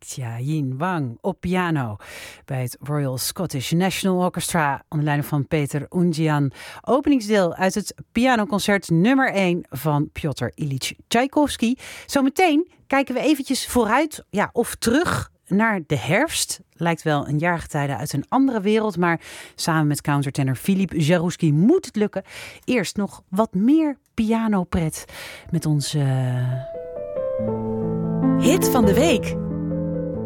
Tja, Yin Wang op piano bij het Royal Scottish National Orchestra onder leiding van Peter Oundjian. Openingsdeel uit het pianoconcert nummer 1 van Piotr Ilyich Tchaikovsky. Zometeen kijken we eventjes vooruit, of terug naar de herfst. Lijkt wel een jaargetijde uit een andere wereld, maar samen met countertenor Philippe Jarouski moet het lukken. Eerst nog wat meer pianopret met onze hit van de week.